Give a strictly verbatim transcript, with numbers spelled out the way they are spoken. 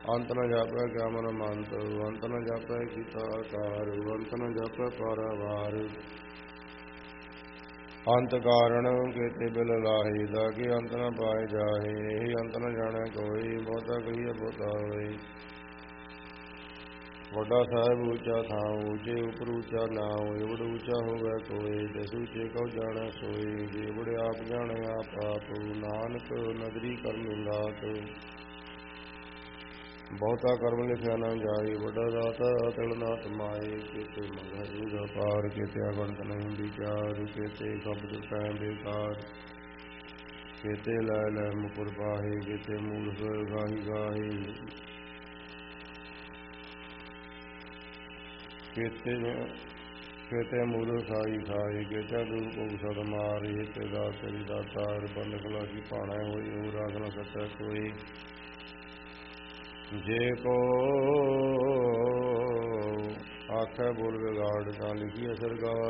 ਅੰਤ ਨ ਜਾਪੈ ਕਿਆ ਮਨ ਮੰਤ, ਅੰਤ ਨ ਜਾਪੈ ਕੀਤਾ ਆਕਾਰ, ਅੰਤ ਨ ਜਾਪੈ ਪਾਰਾਵਾਰ। ਅੰਤ ਕਾਰਣ ਕੇਤੇ ਬਿਲ ਲਾਹੀ, ਲਾਗੇ ਅੰਤ ਨ ਪਾਏ ਜਾਹੇ। ਇਹੀ ਅੰਤ ਨ ਜਾਣੈ ਕੋਈ, ਬਹੁਤਾ ਕਹੀਏ ਬਹੁਤਾ ਹੋਏ। ਵੱਡਾ ਸਾਹਿਬ ਉੱਚਾ ਥਾਂ, ਉੱਚੇ ਉਪਰ ਉੱਚਾ ਨਾਉ। ਏਵੜ ਉੱਚਾ ਹੋਵੈ ਕੋਇ, ਤਿਸ ਉੱਚੇ ਕਉ ਜਾਣੈ ਸੋਈ। ਜੇਵੜ ਆਪ ਜਾਣੈ ਆਪ ਆਪ, ਨਾਨਕ ਨਦਰੀ ਕਰਮੀ ਲਾਤ। ਬਹੁਤਾ ਕਰਮ ਲਿਖਿਆ ਨਾ ਜਾਏ, ਵੱਡਾ ਦਾਤਾ ਤਿਲ ਨਾ ਤਮਾਏ। ਕੇਤੇ ਮੰਗੈ ਜੂਝ ਅਪਾਰ, ਕੇਤੇ ਅਗਣਤ ਨਹੀਂ ਵਿਚਾਰ। ਕੇਤੇ ਸ਼ਬਦ ਤੈ ਬੇਕਾਰ, ਕੇਤੇ ਲੈ ਲੈ ਮੁਕੁਰ ਪਾਹੇ। ਕੇਤੇ ਮੂਰਖ ਗਾਹੀ ਗਾਹੇ, ਕੇਤੇ ਕੇਤੇ ਮੂਰਖ ਖਾਈ ਖਾਏ। ਕੇਤੇ ਦੁਰਭੋਗ ਸਦ ਮਾਰੇ, ਤੇ ਦਾਤ ਤੇਰੀ ਦਾਤਾਰ। ਬੰਦ ਖਲਾਸੀ ਭਾਣੈ ਹੋਈ, ਉਹ ਰਾਖ ਨ ਸਕੈ ਕੋਈ। ਜੇ ਕੋ ਆਖੈ ਬੋਲ ਵਿਗਾੜ, ਤਾਂ ਲਿਖੀਐ ਸਰਕਾਰ।